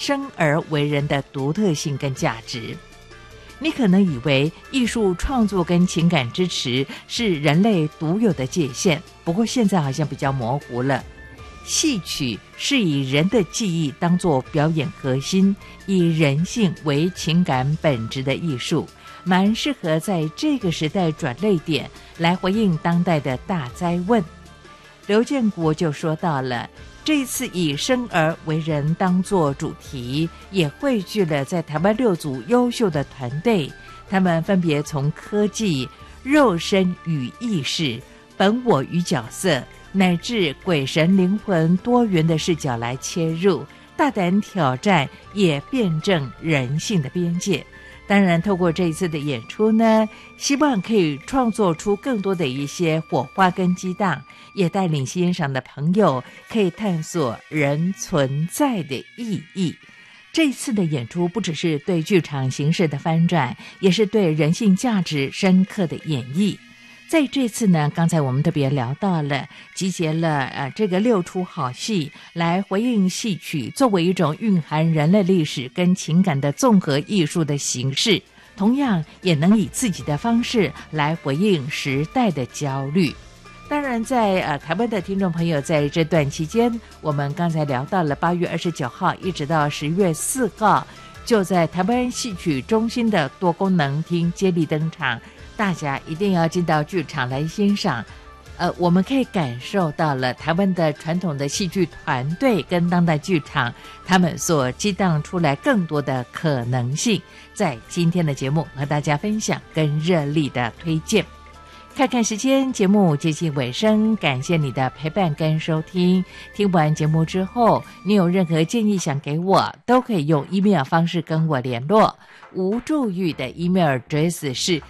生而为人的独特性跟价值。你可能以为艺术创作跟情感支持是人类独有的界限，不过现在好像比较模糊了。戏曲是以人的记忆当作表演核心，以人性为情感本质的艺术，蛮适合在这个时代转捩点来回应当代的大灾问。刘建国就说到了，这次以生而为人当作主题，也汇聚了在台湾6组优秀的团队，他们分别从科技、肉身与意识、本我与角色，乃至鬼神灵魂多元的视角来切入，大胆挑战，也辩证人性的边界。当然透过这一次的演出呢，希望可以创作出更多的一些火花跟激荡，也带领欣赏的朋友可以探索人存在的意义。这次的演出不只是对剧场形式的翻转，也是对人性价值深刻的演绎。在这次呢，刚才我们特别聊到了，集结了这个6出好戏来回应戏曲作为一种蕴含人类历史跟情感的综合艺术的形式，同样也能以自己的方式来回应时代的焦虑。当然在台湾的听众朋友，在这段期间，我们刚才聊到了8月29号一直到10月4号，就在台湾戏曲中心的多功能厅接力登场，大家一定要进到剧场来欣赏。我们可以感受到了台湾的传统的戏剧团队跟当代剧场，他们所激荡出来更多的可能性，在今天的节目和大家分享跟热力的推荐。看看时间，节目接近尾声，感谢你的陪伴跟收听。听完节目之后，你有任何建议想给我，都可以用 email 方式跟我联络。吴祝玉的 email address 是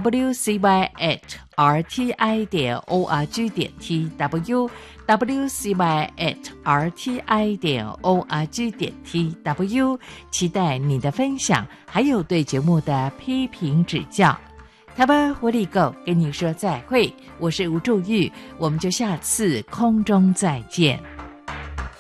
wcy@rti.org.tw wcy@rti.org.tw， 期待你的分享，还有对节目的批评指教。台湾活力够跟你说再会，我是吴祝玉，我们就下次空中再见。